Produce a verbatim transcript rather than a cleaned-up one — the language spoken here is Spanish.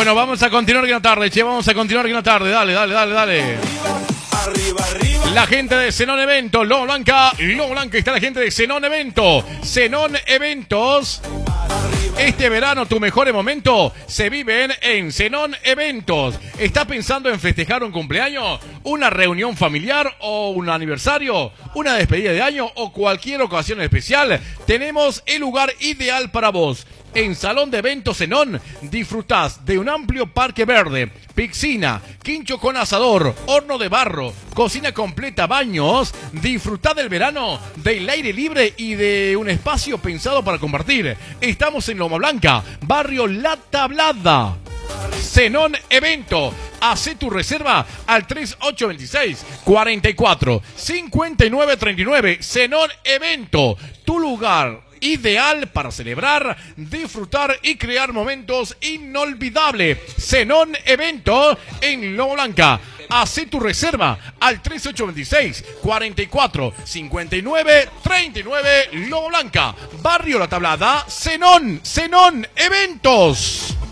Bueno, vamos a continuar aquí en la tarde, che, vamos a continuar aquí en la tarde. Dale, dale, dale, dale. Arriba, arriba. La gente de Zenón Eventos, Lobo Blanca, Lobo Blanca, está la gente de Zenón Evento. Zenón Eventos. Este verano tu mejor momento se vive en Zenón Eventos. ¿Estás pensando en festejar un cumpleaños, una reunión familiar o un aniversario, una despedida de año o cualquier ocasión especial? Tenemos el lugar ideal para vos. En Salón de Eventos Zenón disfrutás de un amplio parque verde, piscina, quincho con asador, horno de barro, cocina completa, baños. Disfrutá del verano, del aire libre y de un espacio pensado para compartir. Estamos en Loma Blanca, barrio La Tablada. Zenón Evento. Hacé tu reserva al tres ocho dos seis, cuatro cuatro, cinco nueve tres nueve. Zenón Evento, tu lugar ideal para celebrar, disfrutar y crear momentos inolvidables. Zenón Evento en Loma Blanca. Hacé tu reserva al tres ocho dos seis, cuatro cuatro, cinco nueve tres nueve. Loma Blanca, barrio La Tablada, Zenón, Zenón Eventos.